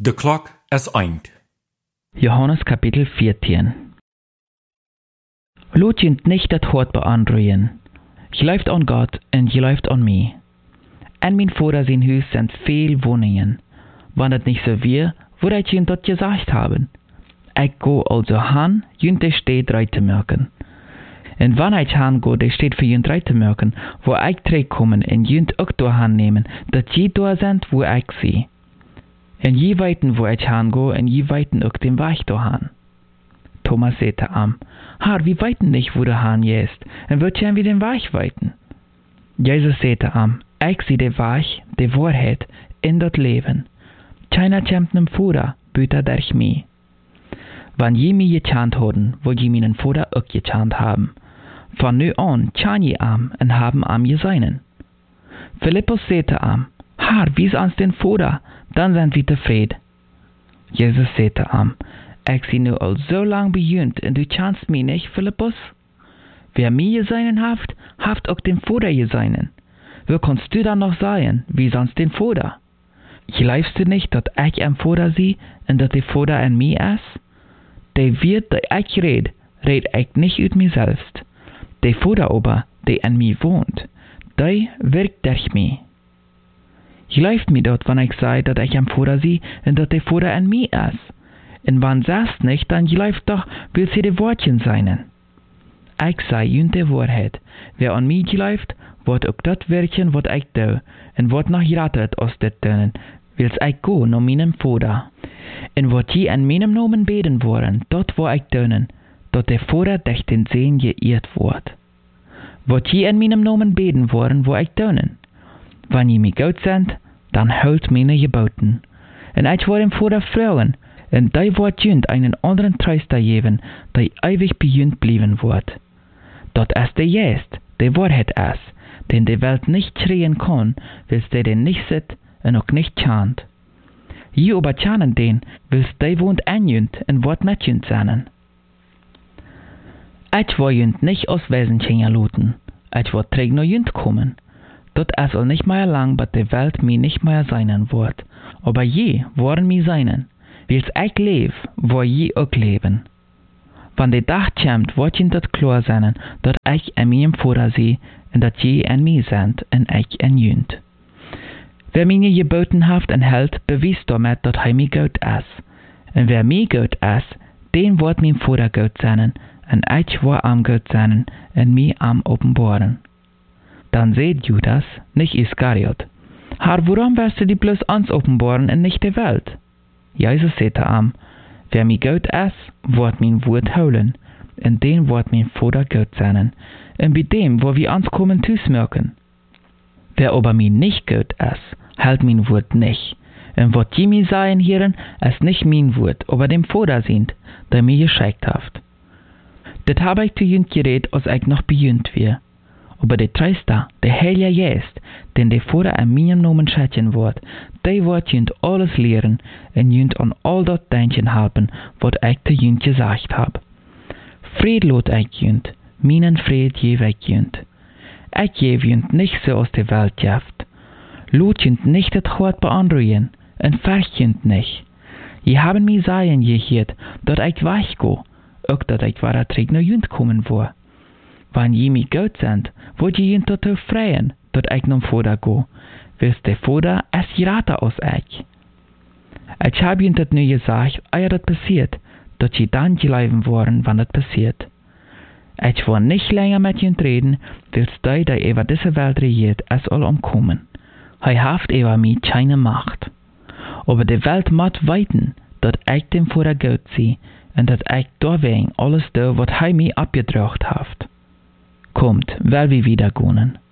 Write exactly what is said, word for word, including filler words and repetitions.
De klok is eind. Johannes Kapitel vierzehn. Lot jent nicht das Hort beandruien. Gelooft an Gott en gelooft an mij. En mijn Vader zijn huis sind veel woningen. Wann het nicht so wäre, würde ich jent dat gesagt haben. Ich go also han, jent de steht reit te merken. En wann ich han go, de steht für jent reit te merken, wo ich terugkommen en jent ook door han nemen, dat je door sind, wo ich sie. En je weiten, wo ich han go, en je weiten ook den Weg door han. Thomas sagte am, Herr, wir weiten nicht, wo der Han jest, en wird ja wie den Weg weiten. Jesus sagte am, ich sie de Weg, de Wahrheit, in dat Leben. Keiner kämmt nem Vater, büter durch mich. Wann je mich gekannt haben, wo je meinen Vater auch gekannt haben. Von nu an kann je am, en haben am je seinen. Philippus sagte am, Herr, wies uns den Vater, dann sind wir zufrieden. Jesus sagte am, ich sie nu al so lang bejunt, en du kannst mich nicht, Philippus? Wer mir seinen haft, haft auch den Vater seinen. Wo kannst du dann noch sein, wie sonst den Vater? Glaubst du nicht, dass ich am Vater sie, en dass der Vater an mir ist? Der wird, der ich red, red ich nicht ut mir selbst. Der Vater aber, der an mir wohnt, der wirkt durch mich. Glaubt mir dort, wenn ich sage, dass ich am Vater sie, en dass der Vater an mir ist. En wann sagst nicht, dann glaubt doch, will sie die Wortchen seinen. Ich sei jünt die Wahrheit. Wer an mich glaubt, wird auch das wirken, was ich tue, en wird noch gerettet aus det Tönen, wills ich go nach meinem Vater. En wat je an meinem Namen beten wollen, dort wo ich tönen, dort der Vater durch den Sehen geehrt wird. Wat je an meinem Namen beten wollen, wo ich tönen. Wenn je mir gut sind, dann hört meine Geboten. En ich will dem Vater fragen, en die wird jünd einen anderen Tröster geben, der ewig bejünd blieben wird. Dort ist der Geist, der Wahrheit ist, den die Welt nicht schreien kann, wills der den nicht sieht und auch nicht kannt. Je aber kannen den, wills der wohnt anjünd und wird mit jünd sein. Ich will jünd nicht aus Wesenchen luten, ich will träg noch jünd kommen. Dort ist all nicht mehr lang, bis die Welt mir nicht mehr seinen wird, aber je wollen mir seinen. Wils ich lebe, wo je auch leben. Wann der Tag kommt, wird ihnen das klar sein, dass ich an meinem Vater sehe und dass je an mir sind und ich an jünd. Wer meine Geboten haft und hält, beweist damit, dass er mir gut ist. Und wer mir gut ist, den wird mein Vater gut sein und ich wird am gut sein und mir am offenbaren. Dann seht Judas, nicht Iskariot, Herr, warum wirst du die bloß uns offenbaren und nicht der Welt? Jesus sagte am, wer mir gut ist, wird mein Wort holen, und den wird mein Vater gut sein, und bei dem, wo wir uns kommen, zusmerken. Wer aber mir nicht gut ist, hält mein Wort nicht, und was die mir sagen, Herren, ist nicht mein Wort, aber dem Vater sind, der mir geschickt hat. Das habe ich zu jünd geredet, als ich noch bejünd wir. Aber der Tröster, der Heilige Geist, den der Vater an meinem Namen schätzen wird, der wird jünd alles lehren und jünd an all das denken helfen, was ich zu jünd gesagt habe. Fried lot ich jünd, meinen Fried gebe ich jünd. Ich gebe jünd nicht so aus der Welt jaft. Lot jünd nicht das Hort beandruien, und färcht jünd nicht. Je haben mir sagen gehört, dass ich weggo, auch dass ich war träg nach jünd kommen war. Wenn je mir gut sind, wollt je jünd dazu freien, dass ich noch Vater go, wills der Vater es geraten aus ich. Ich hab jünd das nur gesagt, ehe das passiert, dass je dann glauben wollen, wann das passiert. Ich will nicht länger mit jünd reden, wills der, der über diese Welt regiert, es soll umkommen. Er haft über mich keine Macht. Aber die Welt macht weiten, dass ich dem Vater gut sehe, und dass ich deswegen alles tue, was er mir abgedrückt hat. Kommt, weil wir wieder gehen.